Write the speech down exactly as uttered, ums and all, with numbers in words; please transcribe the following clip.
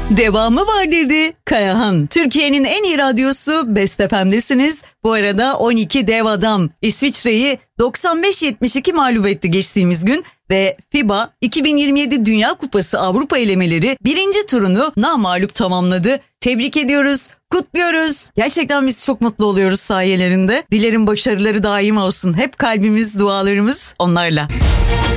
Devamı var dedi Kayahan. Türkiye'nin en iyi radyosu Best F M'desiniz. Bu arada on iki dev adam İsviçre'yi doksan beş yetmiş iki mağlup etti geçtiğimiz gün. Ve FIBA iki bin yirmi yedi Dünya Kupası Avrupa elemeleri birinci turunu namağlup tamamladı. Tebrik ediyoruz, kutluyoruz. Gerçekten biz çok mutlu oluyoruz sayelerinde. Dilerim başarıları daim olsun. Hep kalbimiz, dualarımız onlarla.